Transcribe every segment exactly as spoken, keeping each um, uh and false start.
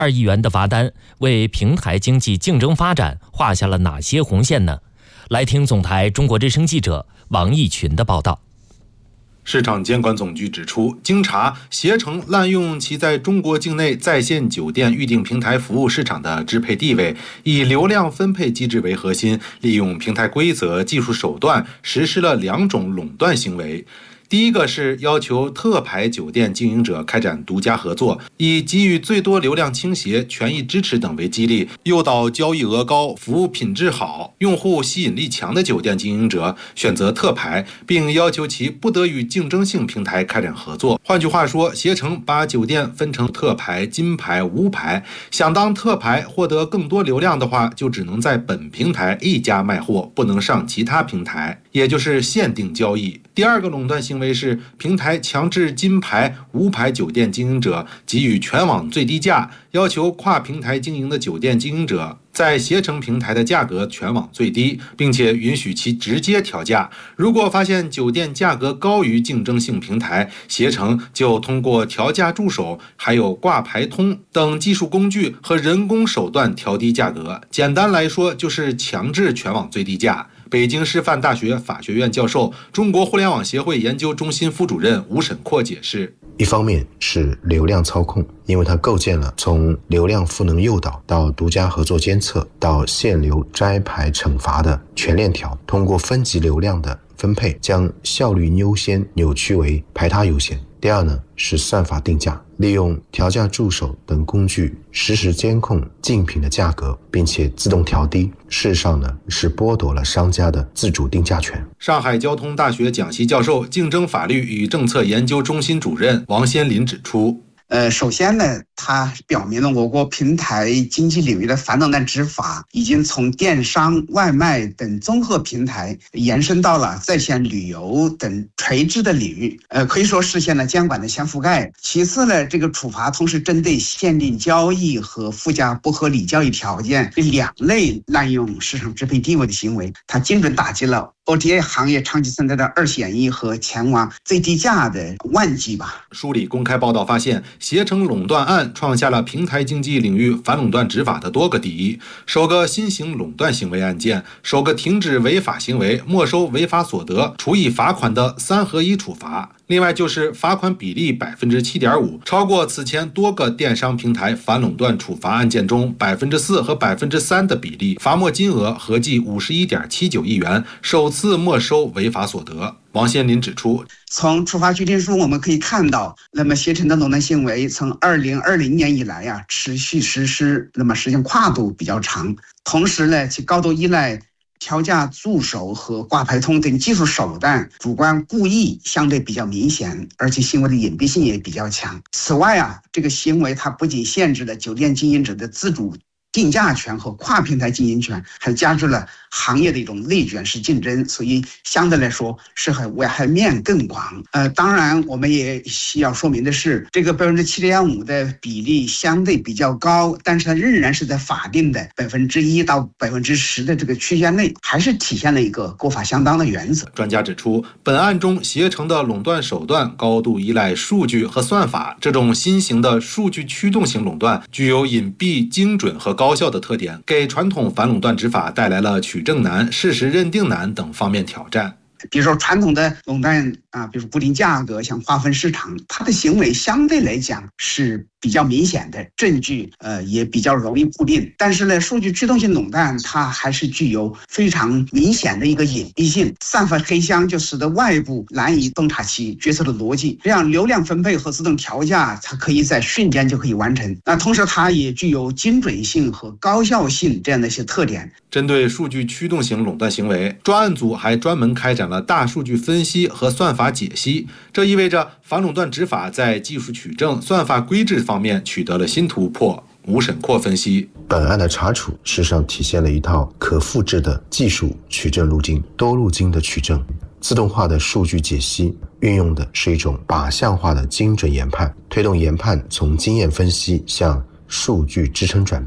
二亿元的罚单为平台经济竞争发展画下了哪些红线呢？来听总台中国之声记者王义群的报道。 市场监管总局指出，经查，携程滥用其在中国境内在线酒店预订平台服务市场的支配地位，以流量分配机制为核心，利用平台规则、技术手段，实施了两种垄断行为。第一个是要求特牌酒店经营者开展独家合作，以给予最多流量倾斜、权益支持等为激励，诱导交易额高、服务品质好、用户吸引力强的酒店经营者选择特牌，并要求其不得与竞争性平台开展合作。换句话说，携程把酒店分成特牌、金牌、无牌，想当特牌获得更多流量的话，就只能在本平台一家卖货，不能上其他平台，也就是限定交易。第二个垄断行为是平台强制金牌、无牌酒店经营者给予全网最低价，要求跨平台经营的酒店经营者在携程平台的价格全网最低，并且允许其直接调价。如果发现酒店价格高于竞争性平台，携程就通过调价助手、还有挂牌通等技术工具和人工手段调低价格。简单来说，就是强制全网最低价。北京师范大学法学院教授、中国互联网协会研究中心副主任吴沈阔解释， 一方面是流量操控，因为它构建了从流量赋能诱导到独家合作监测到限流摘牌惩罚的全链条，通过分级流量的分配，将效率优先扭曲为排他优先。第二呢，是算法定价，利用调价助手等工具实时监控竞品的价格，并且自动调低。事实上呢，是剥夺了商家的自主定价权。 上海交通大学讲席教授、竞争法律与政策研究中心主任王先林指出， 呃，首先呢，它表明了我国平台经济领域的反垄断执法已经从电商、外卖等综合平台延伸到了在线旅游等垂直的领域，呃，可以说实现了监管的全覆盖。其次呢，这个处罚同时针对限定交易和附加不合理交易条件这两类滥用市场支配地位的行为，它精准打击了O T A 行业长期存在的二选一和前往最低价的万计吧。 梳理公开报道发现，携程垄断案创下了平台经济领域反垄断执法的多个第一：首个新型垄断行为案件，首个停止违法行为、没收违法所得、处以罚款的三合一处罚。另外就是罚款比例百分之七点五，超过此前多个电商平台反垄断处罚案件中百分之四和百分之三的比例，罚没金额合计五十一点七九亿元，首次没收违法所得。王先林指出， 从处罚决定书我们可以看到，那么携程的垄断行为从二零二零年以来呀、啊、持续实施，那么时间跨度比较长，同时呢，其高度依赖调价助手和挂牌通等技术手段，主观故意相对比较明显，而且行为的隐蔽性也比较强。此外啊，这个行为它不仅限制了酒店经营者的自主定价权和跨平台经营权，还加剧了行业的一种内卷式竞争，所以相对来说是很危害面更广。呃，当然我们也需要说明的是，这个百分之七点五的比例相对比较高，但是它仍然是在法定的百分之一到百分之十的这个区间内，还是体现了一个国法相当的原则。 专家指出，本案中携程的垄断手段高度依赖数据和算法，这种新型的数据驱动型垄断具有隐蔽、精准和高效的特点，给传统反垄断执法带来了取证难、事实认定难等方面挑战。 比如说传统的垄断啊，比如固定价格，像划分市场，它的行为相对来讲是比较明显的，证据呃也比较容易固定。但是呢，数据驱动性垄断它还是具有非常明显的一个隐蔽性，散发黑箱，就使得外部难以洞察其决策的逻辑。这样流量分配和自动调价，它可以在瞬间就可以完成。那同时它也具有精准性和高效性这样的一些特点。 针对数据驱动型垄断行为，专案组还专门开展了大数据分析和算法解析，这意味着反垄断执法在技术取证、算法规制方面取得了新突破。吴沈阔分析， 本案的查处事实上体现了一套可复制的技术取证路径，多路径的取证，自动化的数据解析，运用的是一种靶向化的精准研判，推动研判从经验分析向数据支撑转变，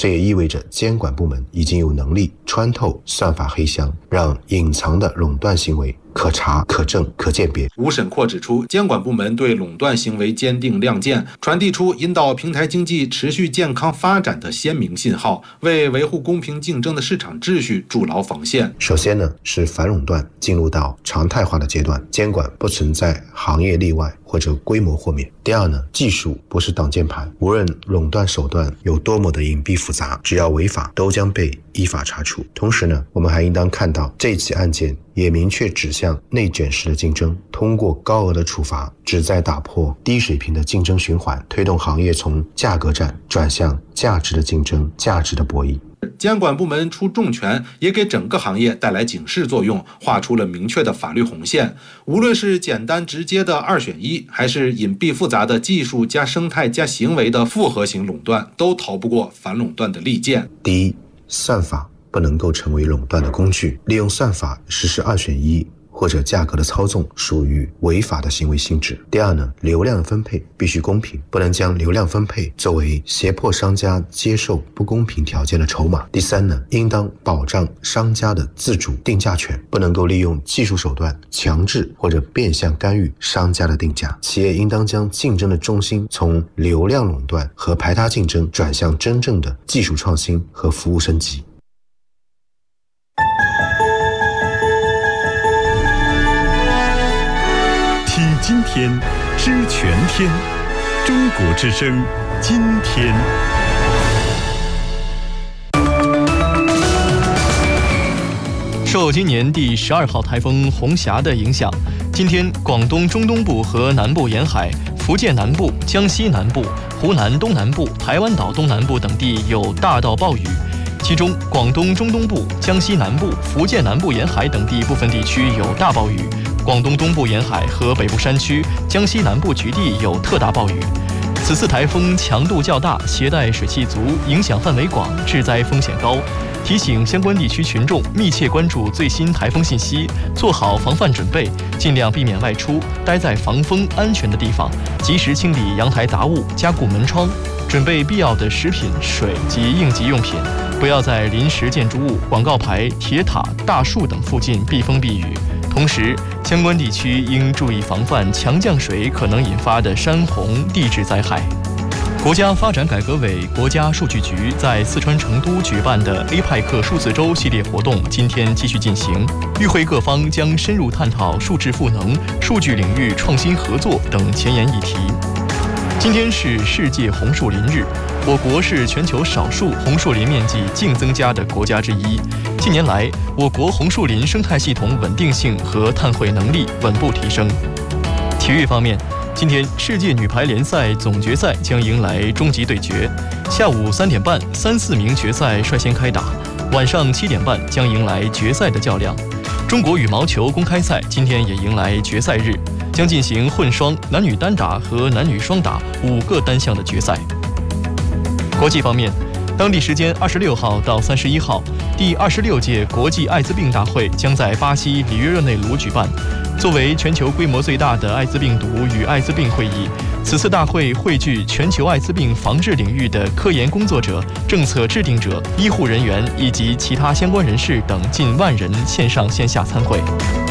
这也意味着监管部门已经有能力穿透算法黑箱，让隐藏的垄断行为可查、可证、可鉴别。 吴审阔指出，监管部门对垄断行为坚定亮剑，传递出引导平台经济持续健康发展的鲜明信号，为维护公平竞争的市场秩序筑牢防线。 首先呢，是反垄断进入到常态化的阶段，监管不存在行业例外或者规模豁免。第二呢，技术不是挡箭牌，无论垄断手段有多么的隐蔽复杂，只要违法都将被依法查处。同时呢，我们还应当看到这起案件也明确指向内卷式的竞争，通过高额的处罚旨在打破低水平的竞争循环，推动行业从价格战转向价值的竞争、价值的博弈。 监管部门出重拳，也给整个行业带来警示作用，画出了明确的法律红线。无论是简单直接的二选一，还是隐蔽复杂的技术加生态加行为的复合型垄断，都逃不过反垄断的利剑。 第一，算法不能够成为垄断的工具，利用算法实施二选一或者价格的操纵属于违法的行为性质。第二呢，流量的分配必须公平，不能将流量分配作为胁迫商家接受不公平条件的筹码。第三呢，应当保障商家的自主定价权，不能够利用技术手段强制或者变相干预商家的定价。企业应当将竞争的重心从流量垄断和排他竞争转向真正的技术创新和服务升级。 听今天，知全天，中国之声，今天。 受今年第十二号台风红霞的影响，今天广东中东部和南部沿海、福建南部、江西南部、湖南东南部、台湾岛东南部等地有大到暴雨。其中，广东中东部、江西南部、福建南部沿海等地部分地区有大暴雨。广东东部沿海和北部山区、江西南部局地有特大暴雨。此次台风强度较大，携带水汽足，影响范围广，致灾风险高。提醒相关地区群众密切关注最新台风信息，做好防范准备，尽量避免外出，待在防风安全的地方，及时清理阳台杂物，加固门窗，准备必要的食品、水及应急用品，不要在临时建筑物、广告牌、铁塔、大树等附近避风避雨。同时，相关地区应注意防范强降水可能引发的山洪、地质灾害。国家发展改革委、国家数据局在四川成都举办的 A P E C 数字周系列活动今天继续进行，与会各方将深入探讨数字赋能、数据领域创新合作等前沿议题。今天是世界红树林日，我国是全球少数红树林面积净增加的国家之一。近年来，我国红树林生态系统稳定性和碳汇能力稳步提升。体育方面，今天世界女排联赛总决赛将迎来终极对决，下午三点半，三四名决赛率先开打，晚上七点半将迎来决赛的较量。中国羽毛球公开赛今天也迎来决赛日，将进行混双、男女单打和男女双打五个单项的决赛。国际方面，当地时间二十六号到三十一号，第二十六届国际艾滋病大会将在巴西里约热内卢举办。作为全球规模最大的艾滋病毒与艾滋病会议，此次大会汇聚全球艾滋病防治领域的科研工作者、政策制定者、医护人员以及其他相关人士等近万人线上线下参会。